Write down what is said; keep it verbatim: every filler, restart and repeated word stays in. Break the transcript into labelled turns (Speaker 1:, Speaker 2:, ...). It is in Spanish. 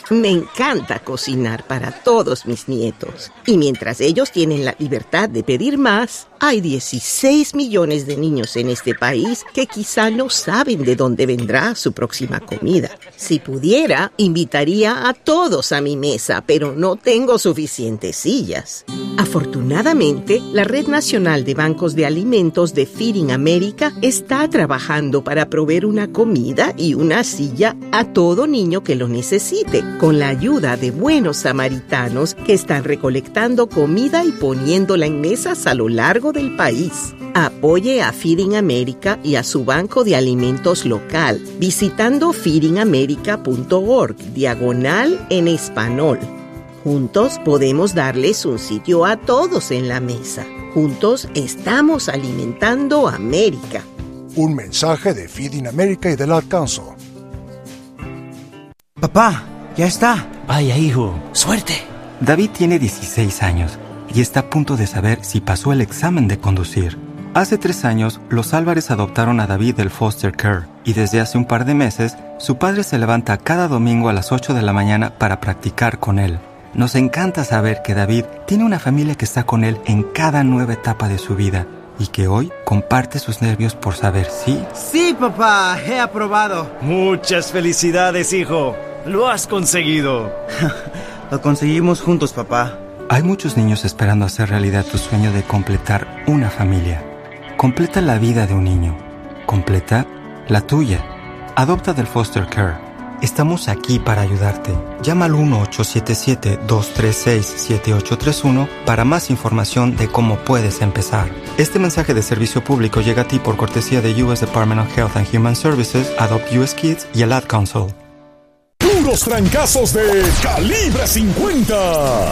Speaker 1: Me encanta cocinar para todos mis nietos. Y mientras ellos tienen la libertad de pedir más, hay dieciséis millones de niños en este país que quizá no saben de dónde vendrá su próxima comida. Si pudiera, invitaría a todos a mi mesa, pero no tengo suficientes sillas. Afortunadamente, la Red Nacional de Bancos de Alimentos de Feeding America está trabajando para proveer una comida y una silla a todo niño que lo necesite, con la ayuda de buenos samaritanos que están recolectando comida y poniéndola en mesas a lo largo del país. Apoye a Feeding America y a su banco de alimentos local visitando feeding america punto org diagonal en español. Juntos podemos darles un sitio a todos en la mesa. Juntos estamos alimentando América.
Speaker 2: Un mensaje de Feeding America y del Ad Council.
Speaker 3: Papá, ya está.
Speaker 4: Vaya, hijo, suerte.
Speaker 5: David tiene dieciséis años y está a punto de saber si pasó el examen de conducir. Hace tres años, los Álvarez adoptaron a David del foster care y desde hace un par de meses, su padre se levanta cada domingo a las ocho de la mañana para practicar con él. Nos encanta saber que David tiene una familia que está con él en cada nueva etapa de su vida y que hoy comparte sus nervios por saber si...
Speaker 3: Sí, papá, he aprobado.
Speaker 4: Muchas felicidades, hijo. Lo has conseguido.
Speaker 3: Lo conseguimos juntos, papá.
Speaker 5: Hay muchos niños esperando hacer realidad tu sueño de completar una familia. Completa la vida de un niño. Completa la tuya. Adopta del foster care. Estamos aquí para ayudarte. Llama al uno ocho siete siete, dos tres seis, siete ocho tres uno para más información de cómo puedes empezar. Este mensaje de servicio público llega a ti por cortesía de U S Department of Health and Human Services, Adopt U S Kids y el Ad Council.
Speaker 6: Puros trancazos de Calibre cincuenta.